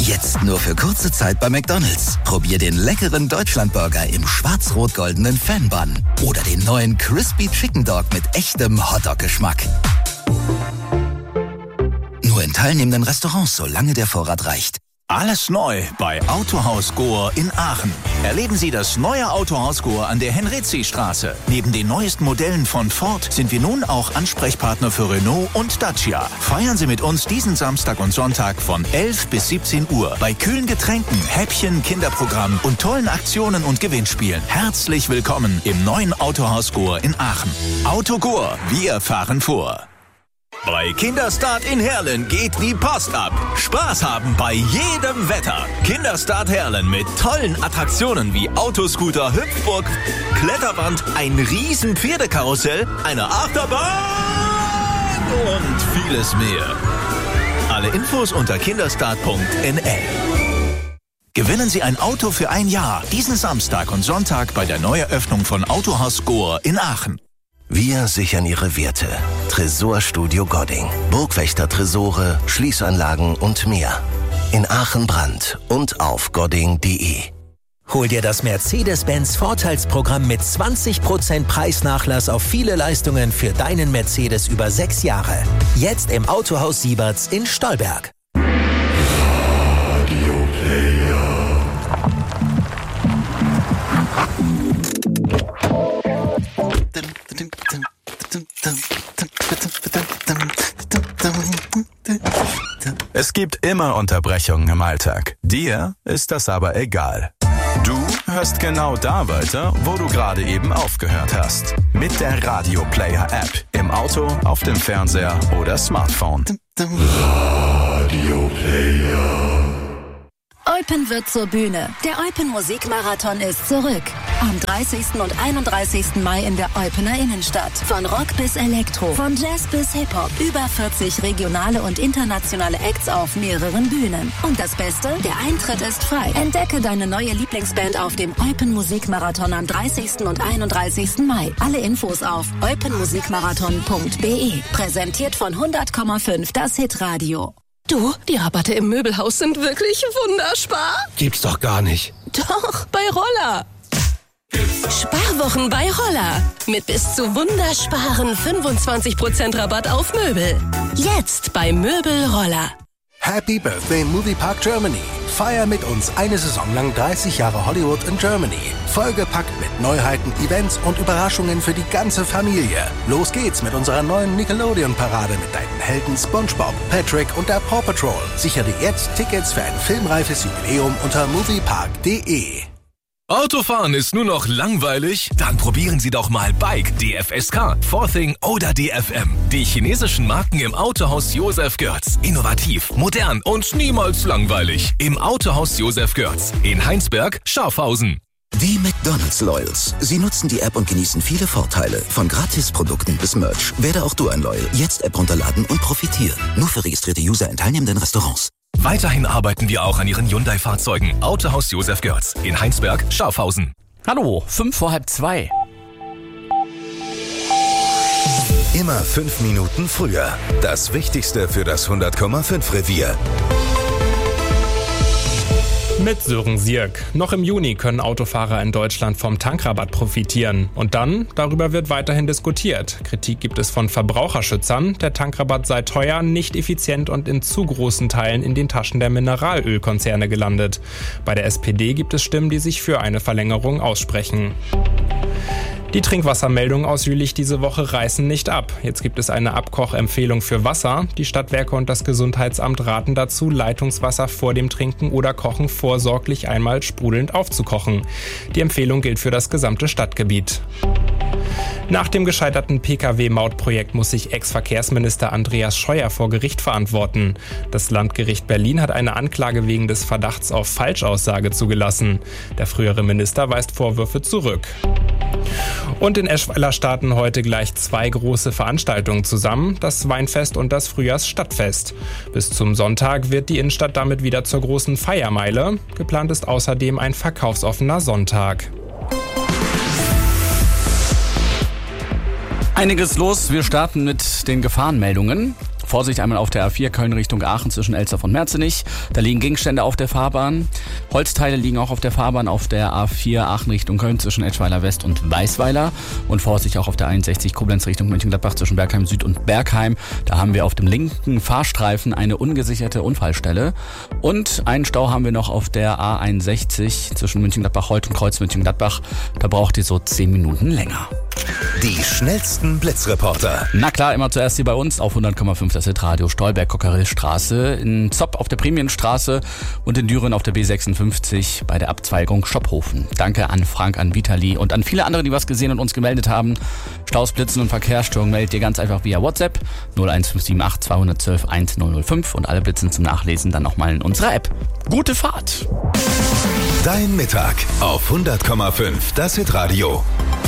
Jetzt nur für kurze Zeit bei McDonald's. Probier den leckeren Deutschlandburger im schwarz-rot-goldenen Fan-Bun. Oder den neuen Crispy Chicken Dog mit echtem Hotdog-Geschmack. Nur in teilnehmenden Restaurants, solange der Vorrat reicht. Alles neu bei Autohaus Gohr in Aachen. Erleben Sie das neue Autohaus Gohr an der Henrizi-Straße. Neben den neuesten Modellen von Ford sind wir nun auch Ansprechpartner für Renault und Dacia. Feiern Sie mit uns diesen Samstag und Sonntag von 11 bis 17 Uhr bei kühlen Getränken, Häppchen, Kinderprogramm und tollen Aktionen und Gewinnspielen. Herzlich willkommen im neuen Autohaus Gohr in Aachen. Auto Gohr, wir fahren vor. Bei Kinderstart in Herlen geht die Post ab. Spaß haben bei jedem Wetter. Kinderstart Herlen mit tollen Attraktionen wie Autoscooter, Hüpfburg, Kletterband, ein riesen Pferdekarussell, eine Achterbahn und vieles mehr. Alle Infos unter kinderstart.nl. Gewinnen Sie ein Auto für ein Jahr diesen Samstag und Sonntag bei der Neueröffnung von Autohaus Gohr in Aachen. Wir sichern Ihre Werte. Tresorstudio Godding. Burgwächter-Tresore, Schließanlagen und mehr. In Aachen-Brand und auf godding.de. Hol dir das Mercedes-Benz Vorteilsprogramm mit 20% Preisnachlass auf viele Leistungen für deinen Mercedes über 6 Jahre. Jetzt im Autohaus Sieberts in Stolberg. Radio Player. Es gibt immer Unterbrechungen im Alltag. Dir ist das aber egal. Du hörst genau da weiter, wo du gerade eben aufgehört hast. Mit der Radio Player App. Im Auto, auf dem Fernseher oder Smartphone. Radio Player. Eupen wird zur Bühne. Der Eupen Musikmarathon ist zurück. Am 30. und 31. Mai in der Eupener Innenstadt. Von Rock bis Elektro, von Jazz bis Hip-Hop. Über 40 regionale und internationale Acts auf mehreren Bühnen. Und das Beste? Der Eintritt ist frei. Entdecke deine neue Lieblingsband auf dem Eupen Musikmarathon am 30. und 31. Mai. Alle Infos auf eupenmusikmarathon.de. Präsentiert von 100,5 das Hitradio. Du, die Rabatte im Möbelhaus sind wirklich wunderspar. Gibt's doch gar nicht. Doch, bei Roller. Sparwochen bei Roller. Mit bis zu wundersparen 25% Rabatt auf Möbel. Jetzt bei Möbel Roller. Happy Birthday Movie Park Germany. Feier mit uns eine Saison lang 30 Jahre Hollywood in Germany. Vollgepackt mit Neuheiten, Events und Überraschungen für die ganze Familie. Los geht's mit unserer neuen Nickelodeon-Parade mit deinen Helden SpongeBob, Patrick und der Paw Patrol. Sichere dir jetzt Tickets für ein filmreifes Jubiläum unter moviepark.de. Autofahren ist nur noch langweilig? Dann probieren Sie doch mal Bike, DFSK, Forthing oder DFM. Die chinesischen Marken im Autohaus Josef Görz. Innovativ, modern und niemals langweilig. Im Autohaus Josef Görz. In Heinsberg, Schafhausen. Die McDonald's Loyals. Sie nutzen die App und genießen viele Vorteile. Von Gratisprodukten bis Merch. Werde auch du ein Loyal. Jetzt App runterladen und profitieren. Nur für registrierte User in teilnehmenden Restaurants. Weiterhin arbeiten wir auch an Ihren Hyundai-Fahrzeugen. Autohaus Josef Görz. In Heinsberg, Schafhausen. Hallo, 2:05. Immer 5 Minuten früher. Das Wichtigste für das 100,5 Revier. Mit Sören Sierk. Noch im Juni können Autofahrer in Deutschland vom Tankrabatt profitieren. Und dann, darüber wird weiterhin diskutiert. Kritik gibt es von Verbraucherschützern. Der Tankrabatt sei teuer, nicht effizient und in zu großen Teilen in den Taschen der Mineralölkonzerne gelandet. Bei der SPD gibt es Stimmen, die sich für eine Verlängerung aussprechen. Die Trinkwassermeldungen aus Jülich diese Woche reißen nicht ab. Jetzt gibt es eine Abkochempfehlung für Wasser. Die Stadtwerke und das Gesundheitsamt raten dazu, Leitungswasser vor dem Trinken oder Kochen vorsorglich einmal sprudelnd aufzukochen. Die Empfehlung gilt für das gesamte Stadtgebiet. Nach dem gescheiterten Pkw-Mautprojekt muss sich Ex-Verkehrsminister Andreas Scheuer vor Gericht verantworten. Das Landgericht Berlin hat eine Anklage wegen des Verdachts auf Falschaussage zugelassen. Der frühere Minister weist Vorwürfe zurück. Und in Eschweiler starten heute gleich 2 große Veranstaltungen zusammen, das Weinfest und das Frühjahrsstadtfest. Bis zum Sonntag wird die Innenstadt damit wieder zur großen Feiermeile. Geplant ist außerdem ein verkaufsoffener Sonntag. Einiges los, wir starten mit den Gefahrenmeldungen. Vorsicht einmal auf der A4 Köln Richtung Aachen zwischen Elsdorf und Merzenich. Da liegen Gegenstände auf der Fahrbahn. Holzteile liegen auch auf der Fahrbahn auf der A4 Aachen Richtung Köln zwischen Eschweiler West und Weißweiler. Und Vorsicht auch auf der 61 Koblenz Richtung Mönchengladbach zwischen Bergheim Süd und Bergheim. Da haben wir auf dem linken Fahrstreifen eine ungesicherte Unfallstelle. Und einen Stau haben wir noch auf der A61 zwischen Mönchengladbach-Holt und Kreuz Mönchengladbach. Da braucht ihr so 10 Minuten länger. Die schnellsten Blitzreporter. Na klar, immer zuerst hier bei uns auf 100,5 das Hitradio Stolberg-Kokerillstraße, in Zopp auf der Premienstraße und in Düren auf der B56 bei der Abzweigung Schophofen. Danke an Frank, an Vitali und an viele andere, die was gesehen und uns gemeldet haben. Staus, Blitzen und Verkehrsstörungen meldet ihr ganz einfach via WhatsApp 01578 212 1005 und alle Blitzen zum Nachlesen dann nochmal in unserer App. Gute Fahrt! Dein Mittag auf 100,5 das Hitradio.